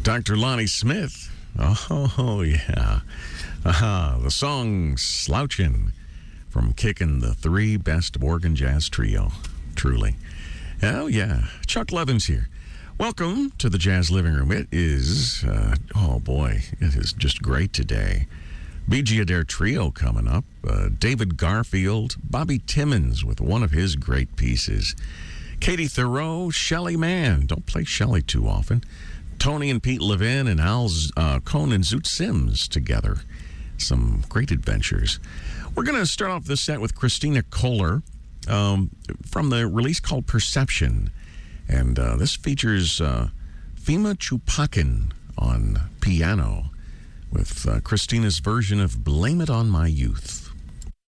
Dr. Lonnie Smith. Oh, yeah. The song Slouchin' from Kickin', the three best of organ jazz trio. Truly. Oh, yeah. Chuck Levins here. Welcome to the Jazz Living Room. It is, oh boy, it is just great today. B.G. Adair Trio coming up. David Garfield, Bobby Timmons with one of his great pieces. Katie Thoreau, Shelly Manne. Don't play Shelly too often. Tony and Pete Levin and Al Cohn and Zoot Sims together. Some great adventures. We're going to start off this set with Christina Kohler from the release called Perception. And this features Fima Chupakin on piano with Christina's version of Blame It On My Youth.